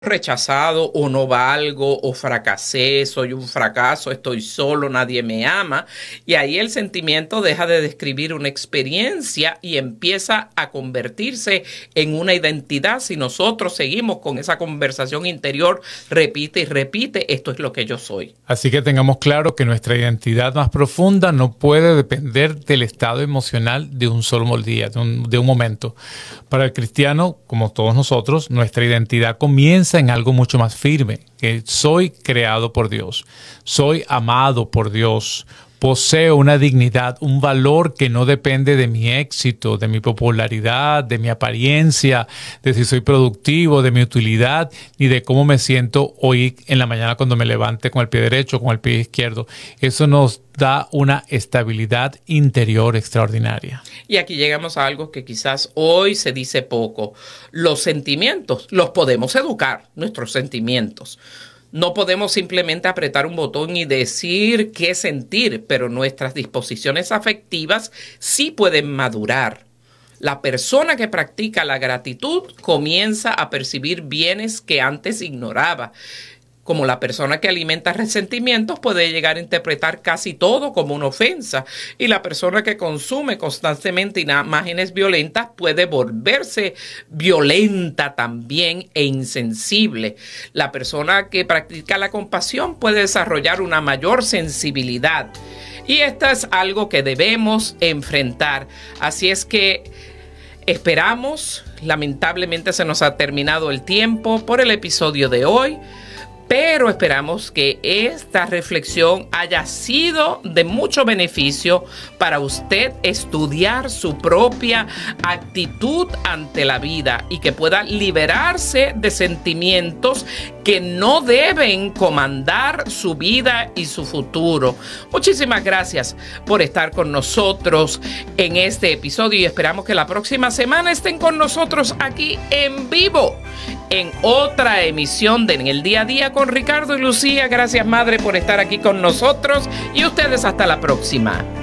rechazado o no valgo o fracasé, soy un fracaso, estoy solo, nadie me ama. Y ahí el sentimiento deja de describir una experiencia y empieza a convertirse en una identidad. Si nosotros seguimos con esa conversación interior, repite y repite, esto es lo que yo soy. Así que tengamos claro que nuestra identidad más profunda no puede depender del estado emocional de un solo día, de un momento. Para el cristiano, como todos nosotros, nuestra identidad comienza en algo mucho más firme, que soy creado por Dios, soy amado por Dios, poseo una dignidad, un valor que no depende de mi éxito, de mi popularidad, de mi apariencia, de si soy productivo, de mi utilidad, ni de cómo me siento hoy en la mañana cuando me levante con el pie derecho o con el pie izquierdo. Eso nos da una estabilidad interior extraordinaria. Y aquí llegamos a algo que quizás hoy se dice poco. Los sentimientos los podemos educar, nuestros sentimientos. No podemos simplemente apretar un botón y decir qué sentir, pero nuestras disposiciones afectivas sí pueden madurar. La persona que practica la gratitud comienza a percibir bienes que antes ignoraba. Como la persona que alimenta resentimientos puede llegar a interpretar casi todo como una ofensa, y la persona que consume constantemente imágenes violentas puede volverse violenta también e insensible. La persona que practica la compasión puede desarrollar una mayor sensibilidad, y esto es algo que debemos enfrentar. Así es que esperamos, lamentablemente se nos ha terminado el tiempo por el episodio de hoy, pero esperamos que esta reflexión haya sido de mucho beneficio para usted estudiar su propia actitud ante la vida y que pueda liberarse de sentimientos que no deben comandar su vida y su futuro. Muchísimas gracias por estar con nosotros en este episodio y esperamos que la próxima semana estén con nosotros aquí en vivo en otra emisión de En el Día a Día con Ricardo y Lucía. Gracias, Madre, por estar aquí con nosotros y ustedes hasta la próxima.